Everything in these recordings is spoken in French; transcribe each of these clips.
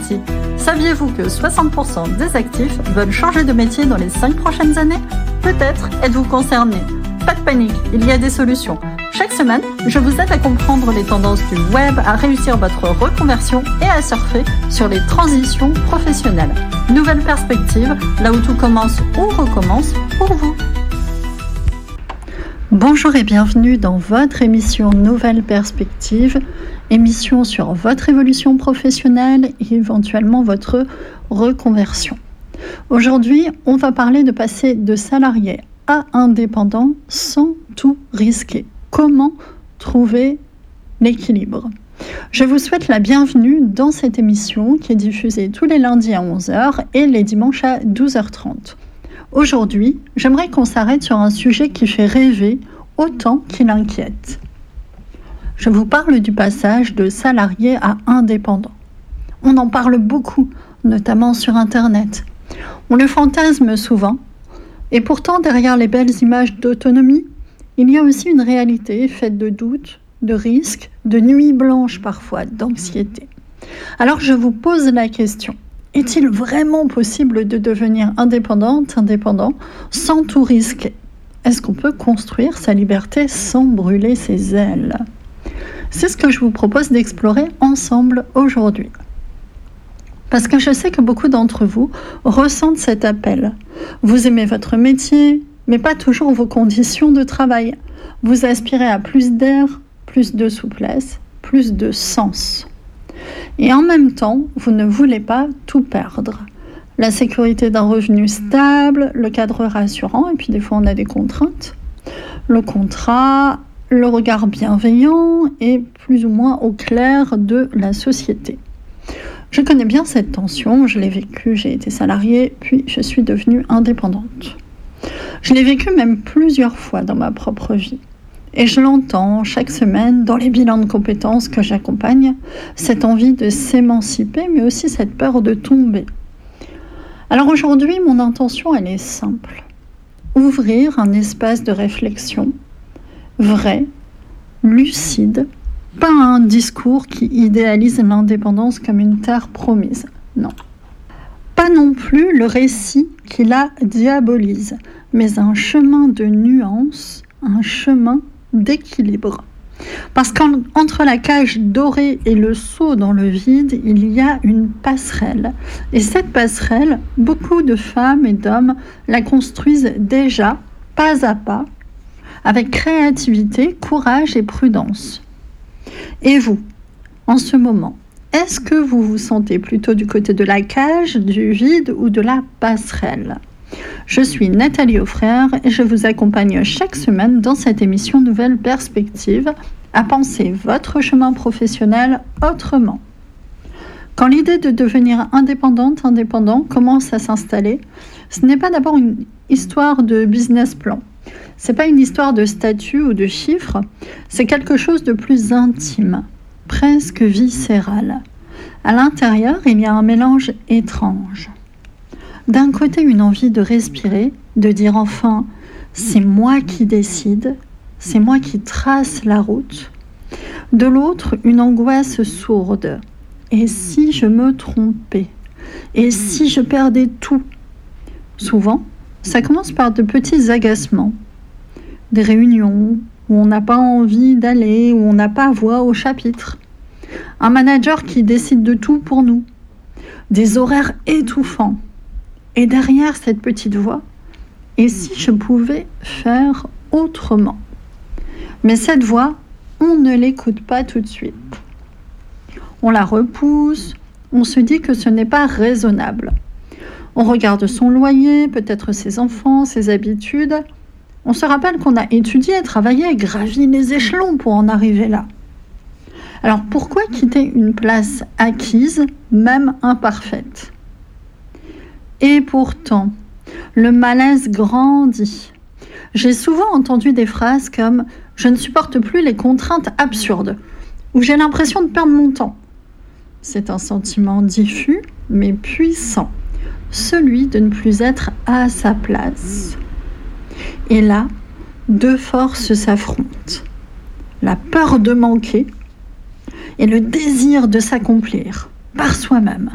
IT. Saviez-vous que 60% des actifs veulent changer de métier dans les 5 prochaines années ? Peut-être êtes-vous concerné. Pas de panique, il y a des solutions. Chaque semaine, je vous aide à comprendre les tendances du web, à réussir votre reconversion et à surfer sur les transitions professionnelles. Nouvelle perspective, là où tout commence ou recommence pour vous. Bonjour et bienvenue dans votre émission Nouvelle Perspective, émission sur votre évolution professionnelle et éventuellement votre reconversion. Aujourd'hui, on va parler de passer de salarié à indépendant sans tout risquer. Comment trouver l'équilibre ? Je vous souhaite la bienvenue dans cette émission qui est diffusée tous les lundis à 11h et les dimanches à 12h30. Aujourd'hui, j'aimerais qu'on s'arrête sur un sujet qui fait rêver autant qu'il inquiète. Je vous parle du passage de salarié à indépendant. On en parle beaucoup, notamment sur Internet. On le fantasme souvent, et pourtant derrière les belles images d'autonomie, il y a aussi une réalité faite de doutes, de risques, de nuits blanches parfois, d'anxiété. Alors je vous pose la question. Est-il vraiment possible de devenir indépendant, sans tout risque ? Est-ce qu'on peut construire sa liberté sans brûler ses ailes ? C'est ce que je vous propose d'explorer ensemble aujourd'hui. Parce que je sais que beaucoup d'entre vous ressentent cet appel. Vous aimez votre métier, mais pas toujours vos conditions de travail. Vous aspirez à plus d'air, plus de souplesse, plus de sens. Et en même temps, vous ne voulez pas tout perdre. La sécurité d'un revenu stable, le cadre rassurant, et puis des fois on a des contraintes. Le contrat, le regard bienveillant et plus ou moins au clair de la société. Je connais bien cette tension, je l'ai vécue, j'ai été salariée, puis je suis devenue indépendante. Je l'ai vécue même plusieurs fois dans ma propre vie. Et je l'entends chaque semaine dans les bilans de compétences que j'accompagne, cette envie de s'émanciper, mais aussi cette peur de tomber. Alors aujourd'hui, mon intention, elle est simple. Ouvrir un espace de réflexion vrai, lucide, pas un discours qui idéalise l'indépendance comme une terre promise. Non. Pas non plus le récit qui la diabolise, mais un chemin de nuance, un chemin d'équilibre. Parce qu'entre la cage dorée et le saut dans le vide, il y a une passerelle. Et cette passerelle, beaucoup de femmes et d'hommes la construisent déjà, pas à pas, avec créativité, courage et prudence. Et vous, en ce moment, est-ce que vous vous sentez plutôt du côté de la cage, du vide ou de la passerelle ? Je suis Nathalie Auffrère et je vous accompagne chaque semaine dans cette émission Nouvelle Perspective à penser votre chemin professionnel autrement. Quand l'idée de devenir indépendant commence à s'installer, ce n'est pas d'abord une histoire de business plan. Ce n'est pas une histoire de statut ou de chiffres, c'est quelque chose de plus intime, presque viscéral. À l'intérieur, il y a un mélange étrange. D'un côté, une envie de respirer, de dire enfin « c'est moi qui décide, c'est moi qui trace la route ». De l'autre, une angoisse sourde. Et si je me trompais ? Et si je perdais tout ? Souvent, ça commence par de petits agacements. Des réunions où on n'a pas envie d'aller, où on n'a pas voix au chapitre. Un manager qui décide de tout pour nous. Des horaires étouffants. Et derrière cette petite voix, et si je pouvais faire autrement ? Mais cette voix, on ne l'écoute pas tout de suite. On la repousse, on se dit que ce n'est pas raisonnable. On regarde son loyer, peut-être ses enfants, ses habitudes. On se rappelle qu'on a étudié, travaillé, gravi les échelons pour en arriver là. Alors pourquoi quitter une place acquise, même imparfaite ? Et pourtant, le malaise grandit. J'ai souvent entendu des phrases comme « je ne supporte plus les contraintes absurdes » ou « j'ai l'impression de perdre mon temps ». C'est un sentiment diffus, mais puissant, celui de ne plus être à sa place. Et là, deux forces s'affrontent. La peur de manquer et le désir de s'accomplir par soi-même.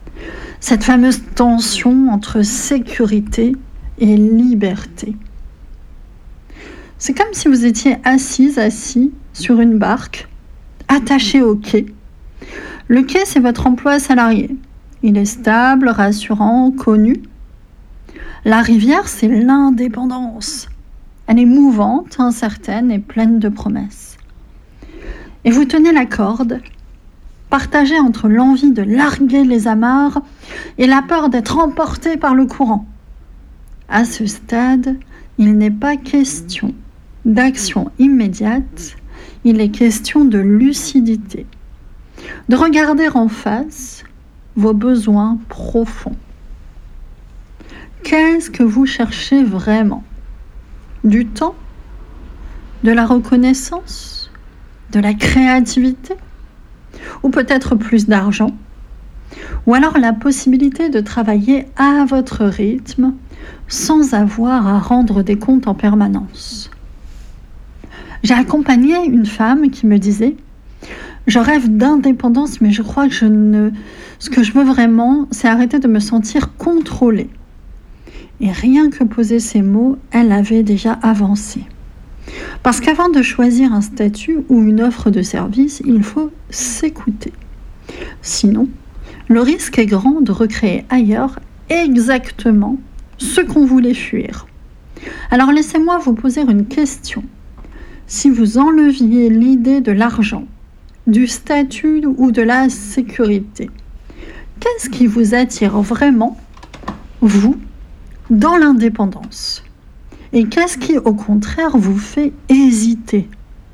Cette fameuse tension entre sécurité et liberté. C'est comme si vous étiez assis sur une barque, attaché au quai. Le quai, c'est votre emploi salarié. Il est stable, rassurant, connu. La rivière, c'est l'indépendance. Elle est mouvante, incertaine et pleine de promesses. Et vous tenez la corde, partagée entre l'envie de larguer les amarres et la peur d'être emporté par le courant. À ce stade, il n'est pas question d'action immédiate, il est question de lucidité, de regarder en face vos besoins profonds. Qu'est-ce que vous cherchez vraiment? Du temps? De la reconnaissance? De la créativité? Ou peut-être plus d'argent? Ou alors la possibilité de travailler à votre rythme sans avoir à rendre des comptes en permanence. J'ai accompagné une femme qui me disait « Je rêve d'indépendance, mais je crois que ce que je veux vraiment, c'est arrêter de me sentir contrôlée. » Et rien que poser ces mots, elle avait déjà avancé. Parce qu'avant de choisir un statut ou une offre de service, il faut s'écouter. Sinon, le risque est grand de recréer ailleurs exactement ce qu'on voulait fuir. Alors laissez-moi vous poser une question. Si vous enleviez l'idée de l'argent, du statut ou de la sécurité, qu'est-ce qui vous attire vraiment, vous, dans l'indépendance? Et qu'est-ce qui, au contraire, vous fait hésiter?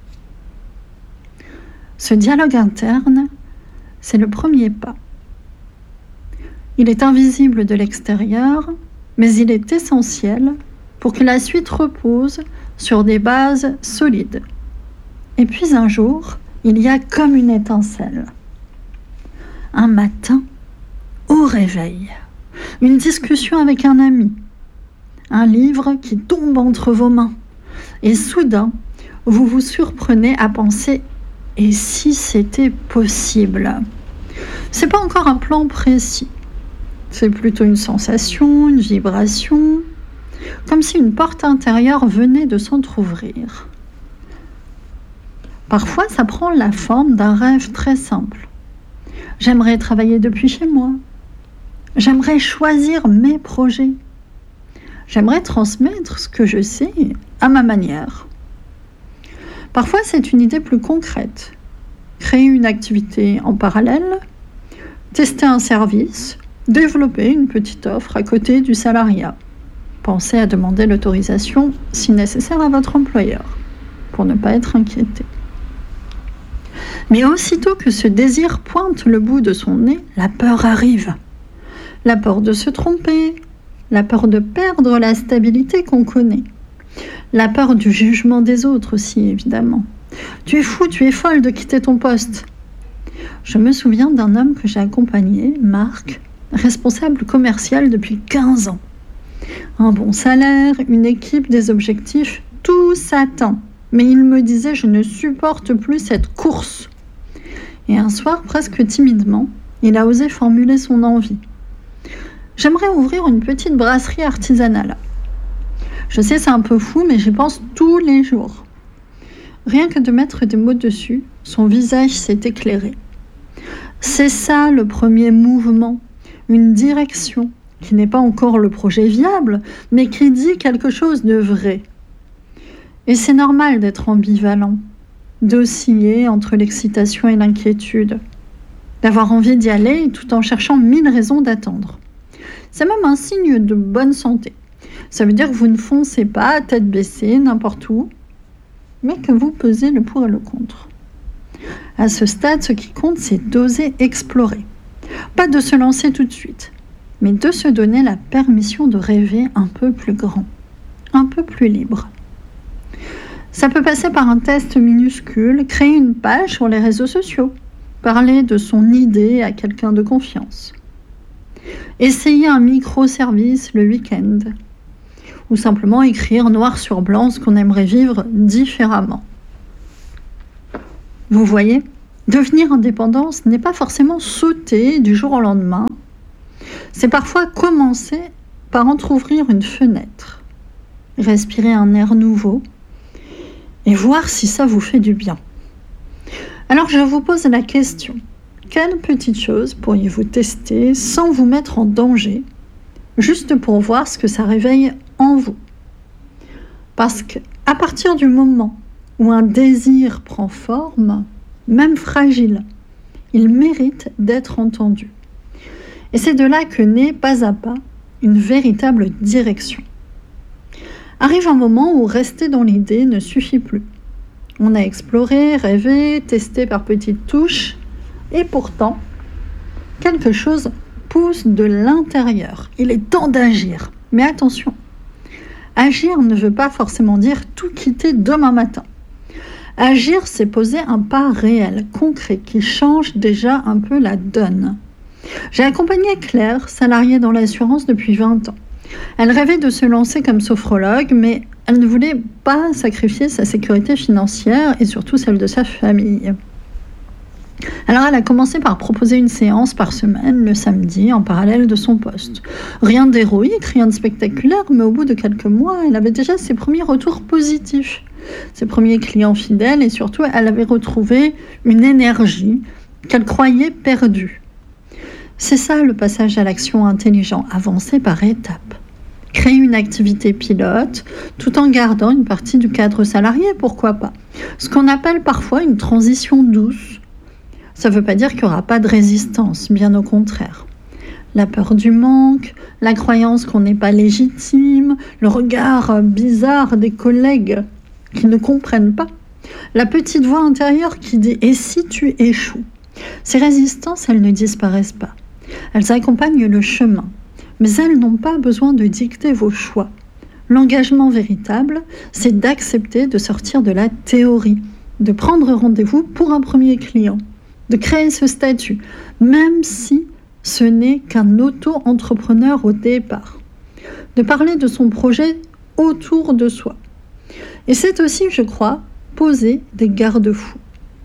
Ce dialogue interne, c'est le premier pas. Il est invisible de l'extérieur, mais il est essentiel pour que la suite repose sur des bases solides. Et puis un jour, il y a comme une étincelle. Un matin, au réveil, une discussion avec un ami, un livre qui tombe entre vos mains, et soudain, vous vous surprenez à penser « et si c'était possible ?» C'est pas encore un plan précis. C'est plutôt une sensation, une vibration, comme si une porte intérieure venait de s'entrouvrir. Parfois, ça prend la forme d'un rêve très simple. J'aimerais travailler depuis chez moi. J'aimerais choisir mes projets. J'aimerais transmettre ce que je sais à ma manière. Parfois, c'est une idée plus concrète. Créer une activité en parallèle, tester un service, développer une petite offre à côté du salariat. Pensez à demander l'autorisation, si nécessaire, à votre employeur, pour ne pas être inquiété. Mais aussitôt que ce désir pointe le bout de son nez, la peur arrive. La peur de se tromper, la peur de perdre la stabilité qu'on connaît, la peur du jugement des autres aussi, évidemment. Tu es fou, tu es folle de quitter ton poste. Je me souviens d'un homme que j'ai accompagné, Marc, responsable commercial depuis 15 ans. Un bon salaire, une équipe, des objectifs, tout s'atteint. Mais il me disait « je ne supporte plus cette course ». Et un soir, presque timidement, il a osé formuler son envie. « J'aimerais ouvrir une petite brasserie artisanale. Je sais, c'est un peu fou, mais j'y pense tous les jours. » Rien que de mettre des mots dessus, son visage s'est éclairé. C'est ça le premier mouvement, une direction qui n'est pas encore le projet viable, mais qui dit quelque chose de vrai. Et c'est normal d'être ambivalent, d'osciller entre l'excitation et l'inquiétude, d'avoir envie d'y aller tout en cherchant 1000 raisons d'attendre. C'est même un signe de bonne santé. Ça veut dire que vous ne foncez pas tête baissée n'importe où, mais que vous pesez le pour et le contre. À ce stade, ce qui compte, c'est d'oser explorer. Pas de se lancer tout de suite, mais de se donner la permission de rêver un peu plus grand, un peu plus libre. Ça peut passer par un test minuscule, créer une page sur les réseaux sociaux, parler de son idée à quelqu'un de confiance, essayer un microservice le week-end, ou simplement écrire noir sur blanc ce qu'on aimerait vivre différemment. Vous voyez, devenir indépendant, ce n'est pas forcément sauter du jour au lendemain c'est parfois commencer par entrouvrir une fenêtre, respirer un air nouveau et voir si ça vous fait du bien. Alors je vous pose la question, quelle petite chose pourriez-vous tester sans vous mettre en danger, juste pour voir ce que ça réveille en vous? Parce qu'à partir du moment où un désir prend forme, même fragile, il mérite d'être entendu. Et c'est de là que naît pas à pas une véritable direction. Arrive un moment où rester dans l'idée ne suffit plus. On a exploré, rêvé, testé par petites touches, et pourtant, quelque chose pousse de l'intérieur. Il est temps d'agir. Mais attention, agir ne veut pas forcément dire tout quitter demain matin. Agir, c'est poser un pas réel, concret, qui change déjà un peu la donne. J'ai accompagné Claire, salariée dans l'assurance depuis 20 ans. Elle rêvait de se lancer comme sophrologue, mais elle ne voulait pas sacrifier sa sécurité financière et surtout celle de sa famille. Alors elle a commencé par proposer une séance par semaine, le samedi, en parallèle de son poste. Rien d'héroïque, rien de spectaculaire, mais au bout de quelques mois, elle avait déjà ses premiers retours positifs, ses premiers clients fidèles et surtout, elle avait retrouvé une énergie qu'elle croyait perdue. C'est ça le passage à l'action intelligent, avancer par étapes. Créer une activité pilote tout en gardant une partie du cadre salarié, pourquoi pas. Ce qu'on appelle parfois une transition douce. Ça ne veut pas dire qu'il n'y aura pas de résistance, bien au contraire. La peur du manque, la croyance qu'on n'est pas légitime, le regard bizarre des collègues qui ne comprennent pas, la petite voix intérieure qui dit « et si tu échoues ?» Ces résistances, elles ne disparaissent pas. Elles accompagnent le chemin, mais elles n'ont pas besoin de dicter vos choix. L'engagement véritable, c'est d'accepter de sortir de la théorie, de prendre rendez-vous pour un premier client, de créer ce statut, même si ce n'est qu'un auto-entrepreneur au départ, de parler de son projet autour de soi. Et c'est aussi, je crois, poser des garde-fous.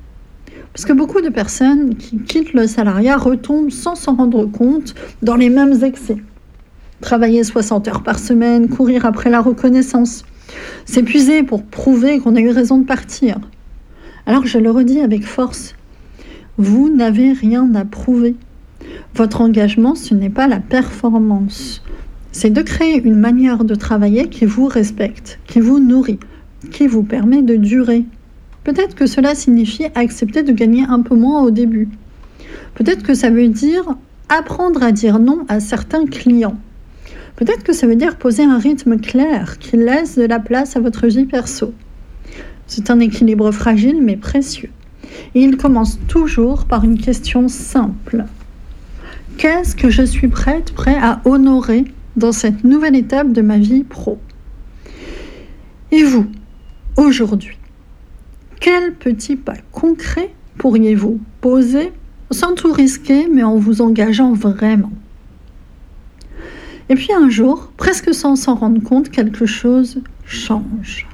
Parce que beaucoup de personnes qui quittent le salariat retombent sans s'en rendre compte dans les mêmes excès. Travailler 60 heures par semaine, courir après la reconnaissance, s'épuiser pour prouver qu'on a eu raison de partir. Alors je le redis avec force, vous n'avez rien à prouver. Votre engagement, ce n'est pas la performance. C'est de créer une manière de travailler qui vous respecte, qui vous nourrit, qui vous permet de durer. Peut-être que cela signifie accepter de gagner un peu moins au début. Peut-être que ça veut dire apprendre à dire non à certains clients. Peut-être que ça veut dire poser un rythme clair qui laisse de la place à votre vie perso. C'est un équilibre fragile mais précieux. Et il commence toujours par une question simple. Qu'est-ce que je suis prêt à honorer dans cette nouvelle étape de ma vie pro? Et vous, aujourd'hui, quel petit pas concret pourriez-vous poser sans tout risquer, mais en vous engageant vraiment? Et puis un jour, presque sans s'en rendre compte, quelque chose change.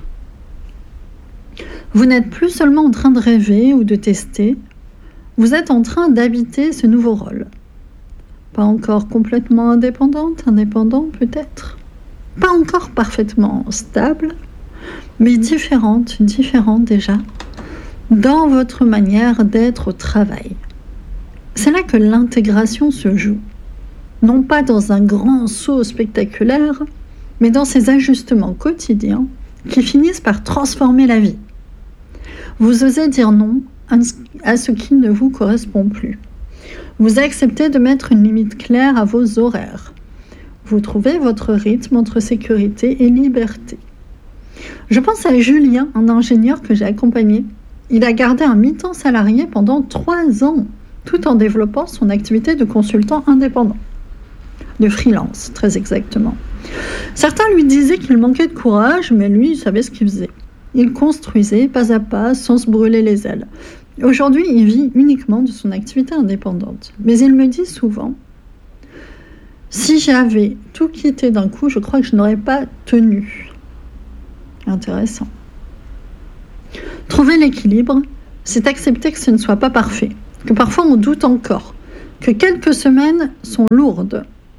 Vous n'êtes plus seulement en train de rêver ou de tester, vous êtes en train d'habiter ce nouveau rôle. Pas encore complètement indépendant peut-être. Pas encore parfaitement stable, mais différente déjà, dans votre manière d'être au travail. C'est là que l'intégration se joue. Non pas dans un grand saut spectaculaire, mais dans ces ajustements quotidiens qui finissent par transformer la vie. Vous osez dire non à ce qui ne vous correspond plus. Vous acceptez de mettre une limite claire à vos horaires. Vous trouvez votre rythme entre sécurité et liberté. Je pense à Julien, un ingénieur que j'ai accompagné. Il a gardé un mi-temps salarié pendant 3 ans, tout en développant son activité de consultant indépendant. De freelance, très exactement. Certains lui disaient qu'il manquait de courage, mais lui, il savait ce qu'il faisait. Il construisait pas à pas, sans se brûler les ailes. Aujourd'hui, il vit uniquement de son activité indépendante. Mais il me dit souvent, si j'avais tout quitté d'un coup, je crois que je n'aurais pas tenu. Intéressant. Trouver l'équilibre, c'est accepter que ce ne soit pas parfait, que parfois on doute encore, que quelques semaines sont lourdes.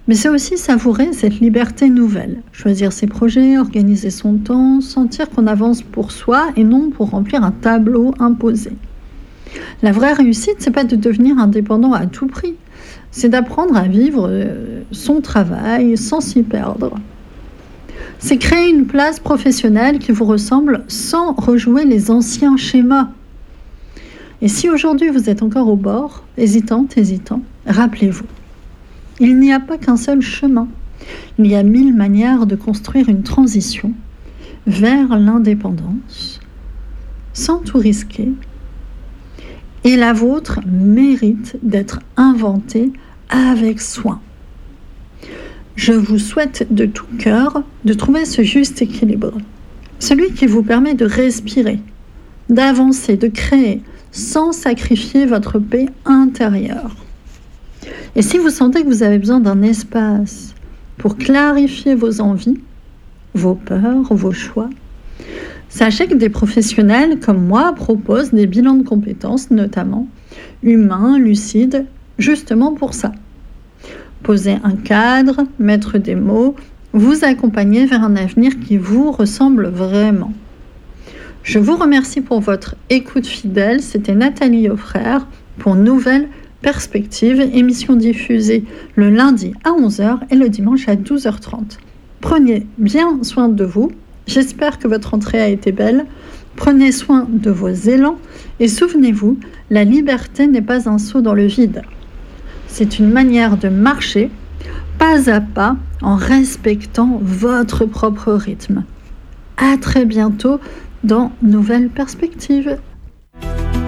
Mais c'est aussi savourer cette liberté nouvelle, choisir ses projets, organiser son temps, sentir qu'on avance pour soi et non pour remplir un tableau imposé. La vraie réussite, c'est pas de devenir indépendant à tout prix, c'est d'apprendre à vivre son travail sans s'y perdre. C'est créer une place professionnelle qui vous ressemble sans rejouer les anciens schémas. Et si aujourd'hui vous êtes encore au bord, hésitant, rappelez-vous. Il n'y a pas qu'un seul chemin. Il y a 1000 manières de construire une transition vers l'indépendance, sans tout risquer. Et la vôtre mérite d'être inventée avec soin. Je vous souhaite de tout cœur de trouver ce juste équilibre, celui qui vous permet de respirer, d'avancer, de créer, sans sacrifier votre paix intérieure. Et si vous sentez que vous avez besoin d'un espace pour clarifier vos envies, vos peurs, vos choix, sachez que des professionnels comme moi proposent des bilans de compétences, notamment humains, lucides, justement pour ça. Poser un cadre, mettre des mots, vous accompagner vers un avenir qui vous ressemble vraiment. Je vous remercie pour votre écoute fidèle. C'était Nathalie Offrère pour Nouvelle Perspective, émission diffusée le lundi à 11h et le dimanche à 12h30. Prenez bien soin de vous. J'espère que votre entrée a été belle. Prenez soin de vos élans et souvenez-vous, la liberté n'est pas un saut dans le vide. C'est une manière de marcher pas à pas en respectant votre propre rythme. À très bientôt dans Nouvelle Perspective.